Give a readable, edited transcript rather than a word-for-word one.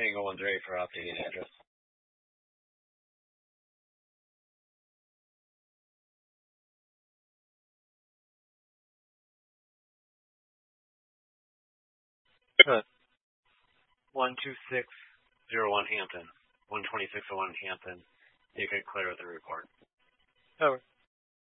Tango 13 for updating address. Good. 12601 Hampton. 12601 Hampton. You can clear the report. Over.